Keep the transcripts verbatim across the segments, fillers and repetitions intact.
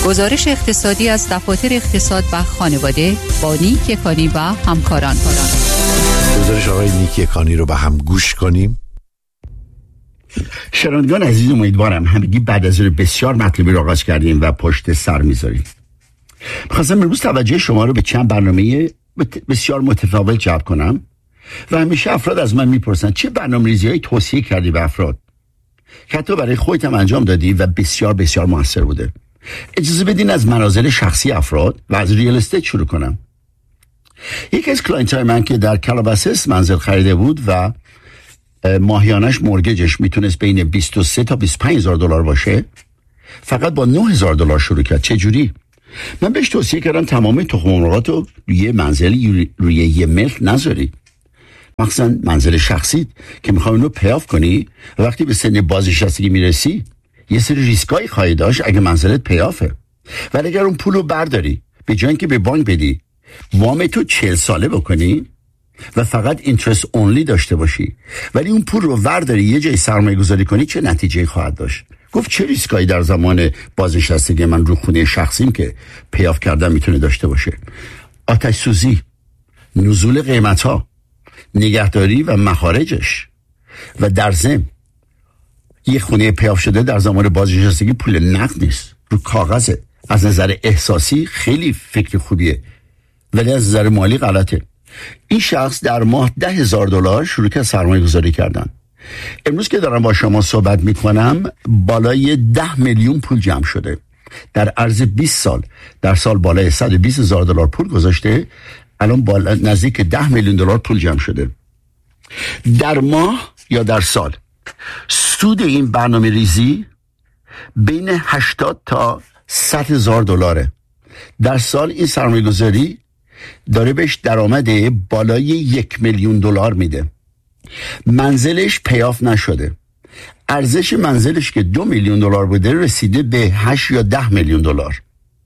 گزارش اقتصادی از دفاتر اقتصاد و خانواده با نیک یکانی و همکاران. گزارش آقای نیک یکانی رو با هم گوش کنیم. شنوندگان عزیز، امیدوارم همگی بعد از این بسیار مطلبی رو آغاز کردیم و پشت سر میذاریم. می‌خواستم امروز توجه شما رو به چند برنامه بسیار متفاوت جلب کنم و همیشه افراد از من میپرسن چه برنامه‌ریزی‌هایی توصیه کردی به افراد که حتی برای خودت هم انجام دادی و بسیار بسیار موثر بوده. اجازه بدین از منازل شخصی افراد و از ریال استیت شروع کنم. یکی از کلاینت‌های من که در کالاباسس منزل خریده بود و ماهیانش مورگجش میتونست بین بیست و سه تا بیست و پنج هزار دلار باشه، فقط با نه هزار دلار شروع کرد. چه جوری؟ من بهش توصیه کردم تمام تخم مرغات رو روی منزل روی یه ملک نذاری، مخصوصا منزل شخصی که میخوای اونو پیاف کنی و وقتی به سن بازنشستگی میرسی یه سری ریسکایی خواهی داشت اگه منزلت پیافه. ولی اگر اون پولو برداری به جای اینکه به بانک بدی وام تو چهل ساله بکنی و فقط اینترست اونلی داشته باشی ولی اون پول رو ورداری یه جای سرمایه گذاری کنی، چه نتیجه خواهد داشت؟ گفت چه ریسکایی در زمان بازنشستگی من رو خونه شخصیم که پیاف کردن میتونه داشته باشه؟ آتش سوزی، نزول قیمت ها، نگهداری و مخارجش و در ضمن یه خونه پیاف شده در زمان بازنشستگی پول نقد نیست، رو کاغذه. از نظر احساسی خیلی فکر خوبیه ولی از نظر مالی غلطه. این شخص در ماه ده هزار دلار شروع کرد سرمایه گذاری کردن. امروز که دارم با شما صحبت میکنم بالای ده میلیون پول جمع شده. در عرض بیست سال در سال بالای صد و بیست هزار دلار پول گذاشته، الان بالا نزدیک ده میلیون دلار پول جمع شده. در ماه یا در سال سود این برنامه ریزی بین هشتاد تا صد هزار دلاره. در سال این سرمایه گذاری داره بهش درآمد بالای یک میلیون دلار میده. منزلش پیاف نشده، ارزش منزلش که دو میلیون دلار بوده رسیده به هشت یا ده میلیون دلار،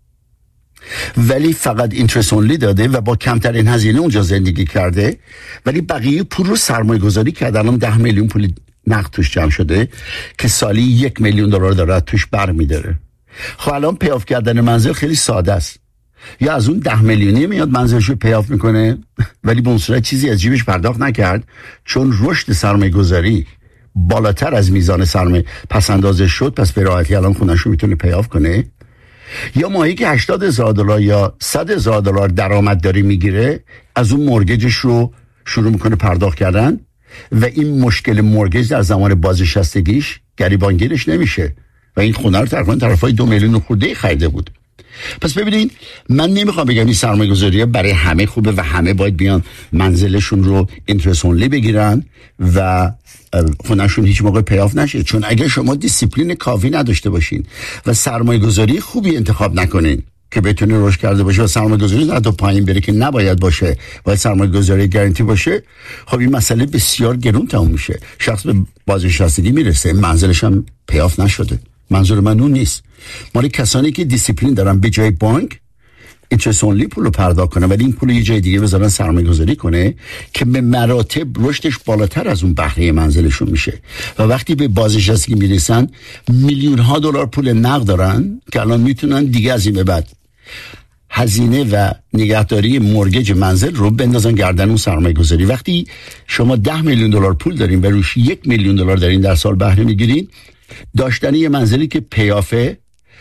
ولی فقط اینترست اونلی داده و با کمترین هزینه اونجا زندگی کرده، ولی بقیه پول رو سرمایه گذاری کرده. الان ده میلیون پول نقد توش جمع شده که سالی یک میلیون دلار داره توش بر میداره. خب الان پیاف کردن منزل خیلی ساده است. یا از اون ده میلیونی میاد منزلش رو پیاف میکنه ولی به اون صورت چیزی از جیبش پرداخت نکرد، چون رشد سرمایه گذاری بالاتر از میزان سرمایه پس اندازش شد، پس به راحتی الان خونش رو میتونه پیاف کنه. یا ماهی که هشتاد هزار دلار یا صد هزار دلار درآمد داره میگیره، از اون مورگجش رو شروع میکنه پرداخت کردن و این مشکل مورگج در زمان بازنشستگیش گریبانگیرش نمیشه و این خونه رو تقریبا طرفای دو میلیون خورده خریده بود. پس ببینید، من نمیخوام بگم این سرمایه گذاری‌ها برای همه خوبه و همه باید بیان منزلشون رو اینترست اونلی بگیرن و خونهشون هیچ موقع پیاف نشه، چون اگه شما دیسیپلین کافی نداشته باشین و سرمایه گذاری خوبی انتخاب نکنین که بتونه رشد کرده باشه و سرمایه گذاری نه تو پایین بره که نباید باشه، باید سرمایه گذاری گارانتی باشه، خب این مسئله بسیار گرون تموم میشه. شخص به بازنشستگی میرسه، منزلش هم پیاف نشده. منظور من اون نیست. مال کسانی که دیسیپلین دارن به جای بانک اینترست اونلی پول رو پرداخت کنه ولی این پول یه جای دیگه بذارن سرمایه گذاری کنه که به مراتب رشدش بالاتر از اون بهره منزلشون میشه و وقتی به بازنشستگی میرسن میلیون ها دلار پول نقد دارن که الان میتونن دیگه از این به بعد هزینه و نگهداری مورگج منزل رو بندازن گردن اون سرمایه گذاری. وقتی شما ده میلیون دلار پول دارین و روش یک میلیون دلار دارین در سال بهره میگیرین، داشتن یه منزلی که پیافه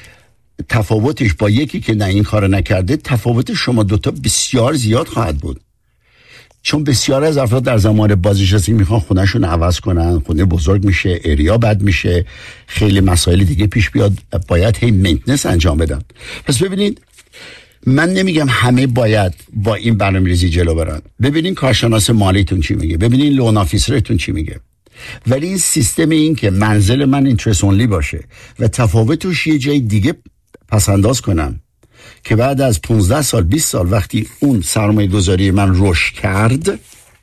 تفاوتش با یکی که نه این کار نکرده، تفاوت شما دوتا بسیار زیاد خواهد بود، چون بسیار از افراد در زمان بازنشستگی میخوان خونهشون عوض کنن، خونه بزرگ میشه، اریا بد میشه، خیلی مسائل دیگه پیش بیاد، باید هی مینتیننس انجام بدن. پس ببینید، من نمیگم همه باید با این برنامه‌ریزی جلو برن. ببینین کارشناس مالیتون چی میگه، ببینین لون آفیسرتون چی میگه، ولی این سیستم این که منزل من اینترست اونلی باشه و تفاوتش یه جای دیگه پس انداز کنم که بعد از پانزده سال بیست سال وقتی اون سرمایه گذاری من رشد کرد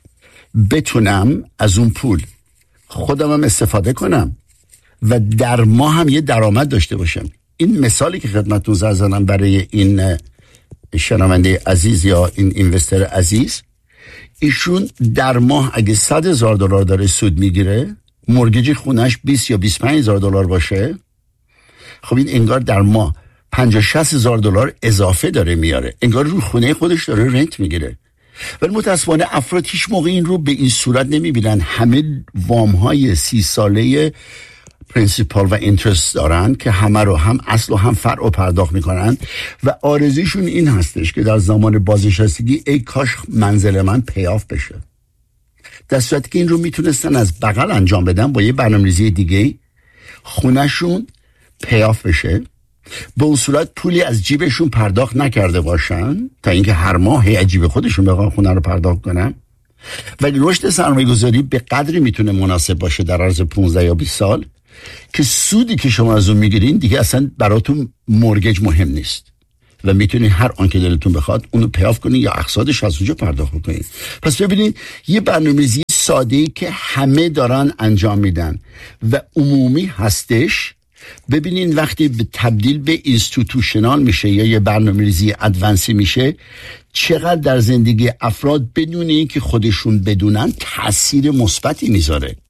بتونم از اون پول خودم هم استفاده کنم و در ماه هم یه درآمد داشته باشم. این مثالی که خدمتتون زدم برای این شنونده عزیز یا این اینوستر عزیز، ایشون در ماه اگه صد هزار دلار داره سود میگیره، مورگیج خونش بیست یا بیست و پنج هزار دلار باشه، خب این انگار در ماه پنجاه شصت هزار دلار اضافه داره میاره، انگار رو خونه خودش داره رنت میگیره. ولی متاسفانه افراد هیچ موقع این رو به این صورت نمیبینن. همه وام های سی ساله پرینسیپال و اینترست دارن که همه رو هم اصل و هم فرع رو پرداخت میکنن و آرزوشون این هستش که در زمان بازنشستگی ای کاش منزل من پیاف بشه، در صورتی که این رو میتونستن از بغل انجام بدن با یه برنامه‌ریزی دیگه خونهشون پیاف بشه، به اون صورت پولی از جیبشون پرداخت نکرده باشن تا اینکه هر ماه هی جیب خودشون بخوان خونه رو پرداخت کنن. و رشد سرمایه گذاری به قدری میتونه مناسب باشه در عرض پانزده یا بیست سال که سودی که شما از اون میگیرین دیگه اصلا براتون مورگیج مهم نیست و میتونین هر آن که دلتون بخواد اونو پیاف کنین یا اقساطش از اونجا پرداخت کنین. پس ببینید یه برنامه‌ریزی ساده‌ای که همه دارن انجام میدن و عمومی هستش، ببینین وقتی به تبدیل به اینستیتوشنال میشه یا یه برنامه‌ریزی ادوانسی میشه چقدر در زندگی افراد بدون اینکه خودشون بدونن تأثیر مثبتی میذاره.